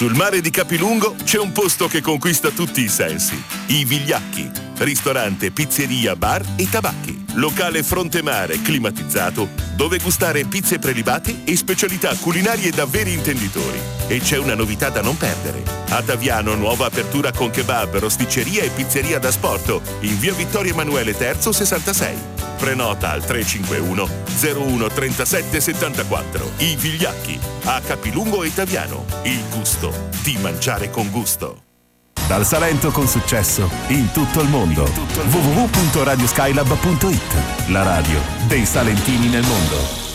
Sul mare di Capilungo c'è un posto che conquista tutti i sensi. I Vigliacchi. Ristorante, pizzeria, bar e tabacchi. Locale fronte mare climatizzato dove gustare pizze prelibate e specialità culinarie da veri intenditori. E c'è una novità da non perdere. A Taviano nuova apertura con kebab, rosticceria e pizzeria da sport in via Vittorio Emanuele III 66. Prenota al 351 01 37 74. I Vigliacchi a Capilungo e Taviano. Il gusto di mangiare con gusto. Dal Salento con successo in tutto il mondo. www.radioskylab.it. La radio dei salentini nel mondo.